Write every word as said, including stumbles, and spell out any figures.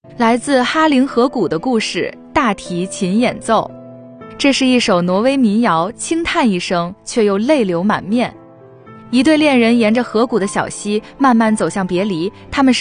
来自哈林河谷的故事，大提琴演奏。这是一首挪威民谣，轻叹一声，却又泪流满面。一对恋人沿着河谷的小溪慢慢走向别离，他们